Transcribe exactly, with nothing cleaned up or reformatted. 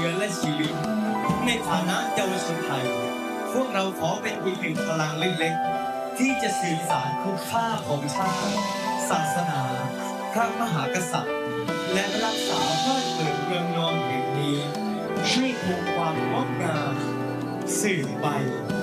อและชีวิตในฐานะเยาวชนไทยพวกเราขอเป็นอีกหนึ่งพลังเล็กๆที่จะสื่อสารคุณค่าของชาติศาสนาพระมหากษัตริย์และรักษาบ้านเกิดเมืองนอนแห่งนี้ให้คงความงดงามสืบไป